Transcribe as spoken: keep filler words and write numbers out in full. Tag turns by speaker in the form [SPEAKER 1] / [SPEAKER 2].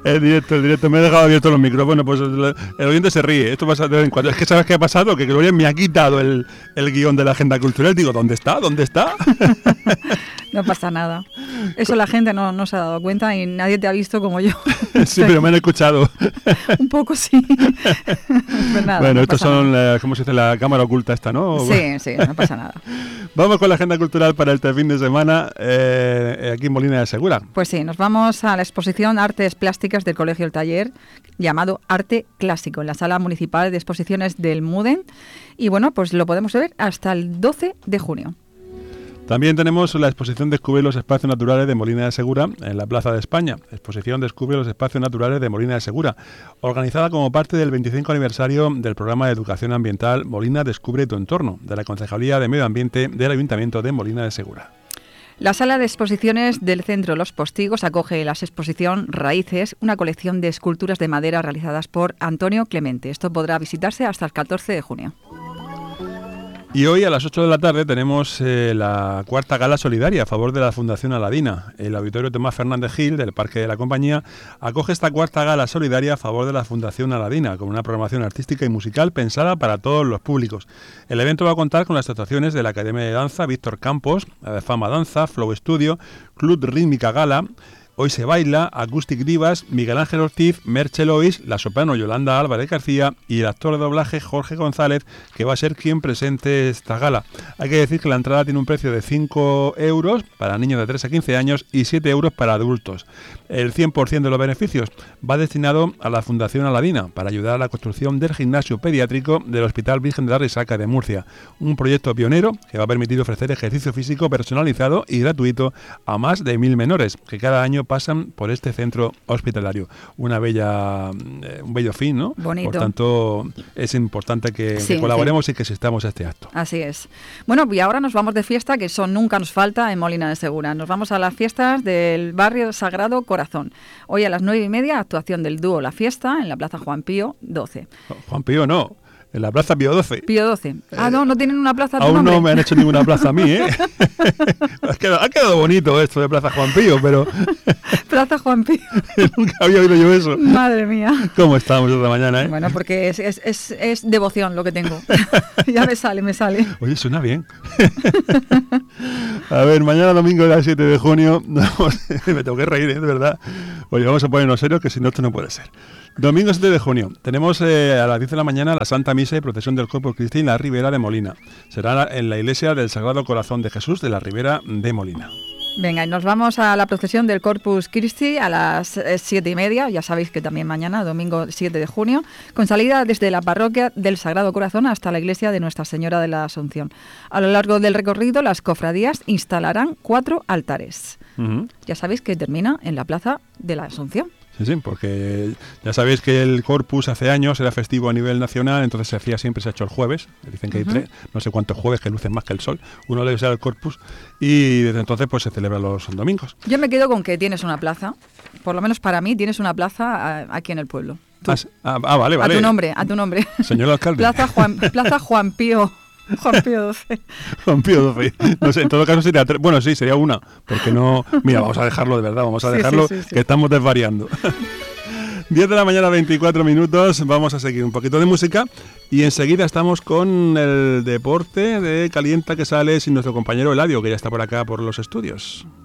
[SPEAKER 1] El directo, el directo. Me he dejado abierto los micrófonos, pues el, el oyente se ríe. Esto pasa de vez en cuando. Es que ¿sabes qué ha pasado? Que Gloria me ha quitado el, el guión de la agenda cultural. Digo, ¿dónde está? ¿Dónde está?
[SPEAKER 2] No pasa nada. Eso la gente no, no se ha dado cuenta y nadie te ha visto como yo.
[SPEAKER 1] Sí, pero me han escuchado.
[SPEAKER 2] Un poco sí. Pues nada,
[SPEAKER 1] bueno,
[SPEAKER 2] no
[SPEAKER 1] estos son,
[SPEAKER 2] nada.
[SPEAKER 1] La, ¿cómo se dice? La cámara oculta esta, ¿no?
[SPEAKER 2] Sí, sí, no pasa nada.
[SPEAKER 1] Vamos con la agenda cultural para este fin de semana eh, aquí en Molina de Segura.
[SPEAKER 2] Pues sí, nos vamos a la exposición Artes Plásticas del Colegio El Taller, llamado Arte Clásico, en la Sala Municipal de Exposiciones del Muden. Y bueno, pues lo podemos ver hasta el doce de junio.
[SPEAKER 1] También tenemos la exposición Descubre los espacios naturales de Molina de Segura en la Plaza de España. Exposición Descubre los espacios naturales de Molina de Segura, organizada como parte del veinticinco aniversario del programa de educación ambiental Molina Descubre tu entorno, de la Concejalía de Medio Ambiente del Ayuntamiento de Molina de Segura.
[SPEAKER 2] La sala de exposiciones del Centro Los Postigos acoge la exposición Raíces, una colección de esculturas de madera realizadas por Antonio Clemente. Esto podrá visitarse hasta el catorce de junio.
[SPEAKER 1] Y hoy a las ocho de la tarde tenemos eh, la cuarta gala solidaria a favor de la Fundación Aladina. El Auditorio Tomás Fernández Gil del Parque de la Compañía acoge esta cuarta gala solidaria a favor de la Fundación Aladina, con una programación artística y musical pensada para todos los públicos. El evento va a contar con las actuaciones de la Academia de Danza Víctor Campos, la de Fama Danza, Flow Studio, Club Rítmica Gala, Hoy se baila, Acoustic Divas, Miguel Ángel Ortiz, Merche Lois, la soprano Yolanda Álvarez García y el actor de doblaje Jorge González, que va a ser quien presente esta gala. Hay que decir que la entrada tiene un precio de cinco euros para niños de tres a quince años y siete euros para adultos. El cien por ciento de los beneficios va destinado a la Fundación Aladina para ayudar a la construcción del gimnasio pediátrico del Hospital Virgen de la Risaca de Murcia, un proyecto pionero que va a permitir ofrecer ejercicio físico personalizado y gratuito a más de mil menores que cada año pasan por este centro hospitalario. Una bella, eh, un bello fin, ¿no?
[SPEAKER 2] Bonito.
[SPEAKER 1] Por tanto, es importante que,
[SPEAKER 2] sí,
[SPEAKER 1] que colaboremos
[SPEAKER 2] sí.
[SPEAKER 1] y que asistamos a este acto.
[SPEAKER 2] Así es. Bueno, y ahora nos vamos de fiesta, que eso nunca nos falta en Molina de Segura. Nos vamos a las fiestas del barrio Sagrado Corazón. Hoy a las nueve y media, actuación del dúo La Fiesta en la Plaza Juan Pío doce.
[SPEAKER 1] Juan Pío no. En la Plaza Pío doce.
[SPEAKER 2] Pío doce. Ah, no, no tienen una plaza a tu
[SPEAKER 1] Aún
[SPEAKER 2] nombre.
[SPEAKER 1] no me han hecho ninguna plaza a mí, ¿eh? ha, quedado, ha quedado bonito esto de Plaza Juan Pío, pero...
[SPEAKER 2] Plaza Juan Pío.
[SPEAKER 1] Nunca había oído yo eso.
[SPEAKER 2] Madre mía.
[SPEAKER 1] ¿Cómo estamos esta mañana, eh?
[SPEAKER 2] Bueno, porque es, es, es, es devoción lo que tengo. Ya me sale, me sale.
[SPEAKER 1] Oye, suena bien. A ver, mañana domingo, el siete de junio, vamos, me tengo que reír, ¿eh? De verdad. Oye, vamos a ponernos serios, que si no, esto no puede ser. Domingo siete de junio, tenemos eh, a las diez de la mañana la Santa Misa y Procesión del Corpus Christi en la Ribera de Molina. Será en la iglesia del Sagrado Corazón de Jesús de la Ribera de Molina.
[SPEAKER 2] Venga, y nos vamos a la procesión del Corpus Christi a las eh, siete y media, ya sabéis que también mañana, domingo siete de junio, con salida desde la parroquia del Sagrado Corazón hasta la iglesia de Nuestra Señora de la Asunción. A lo largo del recorrido, las cofradías instalarán cuatro altares. Uh-huh. Ya sabéis que termina en la Plaza de la Asunción.
[SPEAKER 1] Sí, sí, porque ya sabéis que el Corpus hace años era festivo a nivel nacional, entonces se hacía siempre, se ha hecho el jueves, dicen que hay uh-huh. tres, no sé cuántos jueves que lucen más que el sol, uno debe ser el Corpus, y desde entonces pues se celebra los domingos.
[SPEAKER 2] Yo me quedo con que tienes una plaza, por lo menos para mí tienes una plaza a, aquí en el pueblo.
[SPEAKER 1] Ah, ah, ah, vale, vale.
[SPEAKER 2] A tu nombre, a tu nombre.
[SPEAKER 1] Señor alcalde.
[SPEAKER 2] Plaza Juan, Plaza Juan Pío. Juan Pío doce.
[SPEAKER 1] Juan Pío doce. No sé, en todo caso sería tres. Bueno, sí, sería una. Porque no. Mira, vamos a dejarlo de verdad, vamos a dejarlo, sí, sí, sí, sí. que estamos desvariando. diez de la mañana, veinticuatro minutos. Vamos a seguir un poquito de música. Y enseguida estamos con el deporte de Calienta que sale sin nuestro compañero Eladio, que ya está por acá por los estudios.